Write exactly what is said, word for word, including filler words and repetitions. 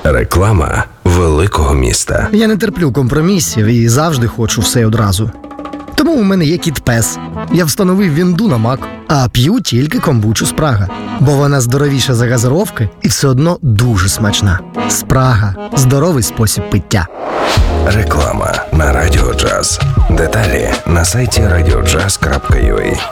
Реклама великого міста. Я не терплю компромісів і завжди хочу все одразу. Тому у мене є кіт-пес. Я встановив вінду на Мак, а п'ю тільки комбучу Спрага. Бо вона здоровіша за газировки і все одно дуже смачна. Спрага – здоровий спосіб пиття. Реклама на Радіо Джаз. Деталі на сайті радіоджаз крапка ю а.